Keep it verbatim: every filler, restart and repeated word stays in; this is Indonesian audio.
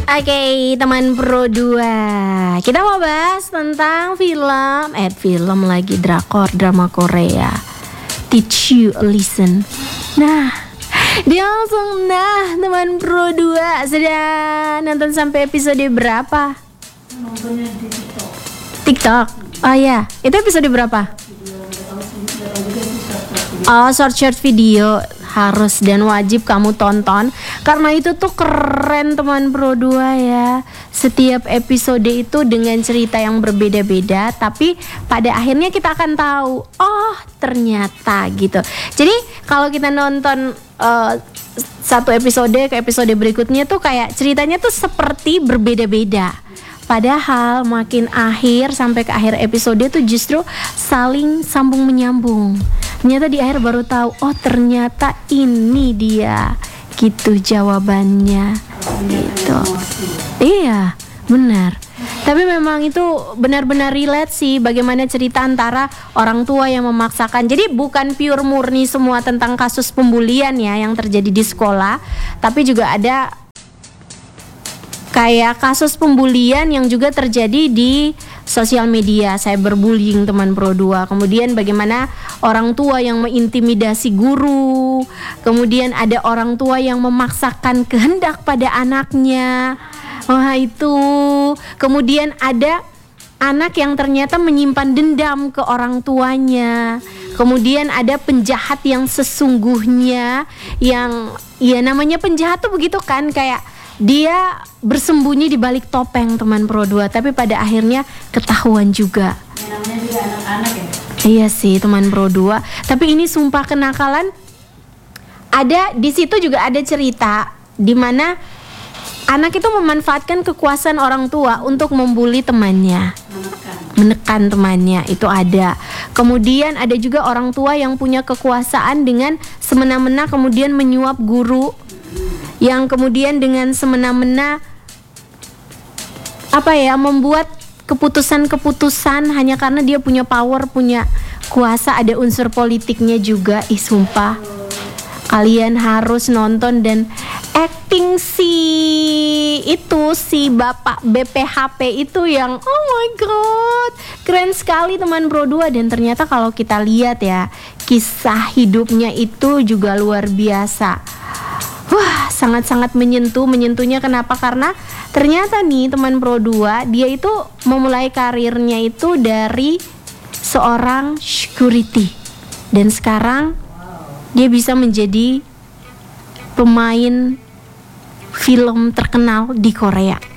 Oke, teman Pro dua. Kita mau bahas tentang film, eh film lagi drakor, drama Korea. Teach You a Lesson. Nah, dia langsung nah teman Pro dua sudah nonton sampai episode berapa? Nontonnya di TikTok. TikTok. Oh ya, itu episode berapa? Oh, short short video. Harus dan wajib kamu tonton karena itu tuh keren teman Pro dua ya. Setiap episode itu dengan cerita yang berbeda-beda, tapi pada akhirnya kita akan tahu, oh ternyata gitu. Jadi kalau kita nonton uh, satu episode ke episode berikutnya tuh kayak ceritanya tuh seperti berbeda-beda. Padahal makin akhir sampai ke akhir episode tuh justru saling sambung menyambung. Ternyata di akhir baru tahu, oh ternyata ini dia, gitu jawabannya. Gitu. Iya, benar. Tapi memang itu benar-benar relate sih bagaimana cerita antara orang tua yang memaksakan. Jadi bukan pure murni semua tentang kasus pembulian ya yang terjadi di sekolah, tapi juga ada kayak kasus pembulian yang juga terjadi di sosial media, cyberbullying teman Pro dua. Kemudian bagaimana orang tua yang mengintimidasi guru. Kemudian ada orang tua yang memaksakan kehendak pada anaknya. Wah itu. Kemudian ada anak yang ternyata menyimpan dendam ke orang tuanya. Kemudian ada penjahat yang sesungguhnya, yang ya namanya penjahat tuh begitu kan, kayak dia bersembunyi di balik topeng teman Pro dua, tapi pada akhirnya ketahuan juga. Ya, namanya juga anak-anak ya. Iya sih teman Pro dua, tapi ini sumpah kenakalan. Ada di situ juga ada cerita di mana anak itu memanfaatkan kekuasaan orang tua untuk membuli temannya, Menekan. menekan temannya, itu ada. Kemudian ada juga orang tua yang punya kekuasaan dengan semena-mena kemudian menyuap guru, yang kemudian dengan semena-mena apa ya membuat keputusan-keputusan hanya karena dia punya power, punya kuasa. Ada unsur politiknya juga. Ih sumpah, kalian harus nonton. Dan acting si itu si bapak B P H P itu yang oh my god keren sekali teman Pro dua. Dan ternyata kalau kita lihat ya, kisah hidupnya itu juga luar biasa. Wah, sangat-sangat menyentuh. Menyentuhnya kenapa? Karena ternyata nih teman Pro dua, dia itu memulai karirnya itu dari seorang security. Dan sekarang dia bisa menjadi pemain film terkenal di Korea.